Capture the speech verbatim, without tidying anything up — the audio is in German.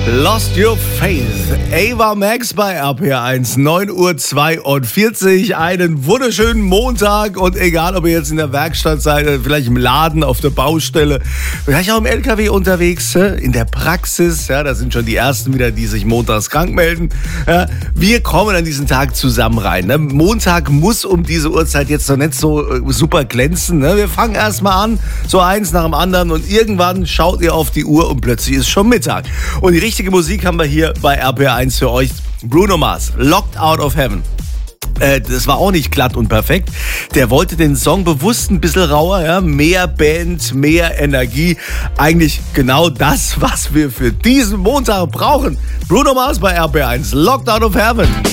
Lost Your Faith. Ava Max bei R P R eins, neun Uhr zweiundvierzig. Einen wunderschönen Montag und egal, ob ihr jetzt in der Werkstatt seid, vielleicht im Laden, auf der Baustelle, vielleicht auch im L K W unterwegs, in der Praxis. Ja, da sind schon die Ersten wieder, die sich montags krank melden. Ja, wir kommen an diesen Tag zusammen rein. Ne? Montag muss um diese Uhrzeit jetzt noch nicht so super glänzen. Ne? Wir fangen erstmal an, so eins nach dem anderen und irgendwann schaut ihr auf die Uhr und plötzlich ist schon Mittag. Und die richtige Musik haben wir hier bei R P R eins für euch. Bruno Mars, Locked Out of Heaven. Äh, das war auch nicht glatt und perfekt. Der wollte den Song bewusst ein bisschen rauer, ja? Mehr Band, mehr Energie. Eigentlich genau das, was wir für diesen Montag brauchen. Bruno Mars bei R P R eins, Locked Out of Heaven.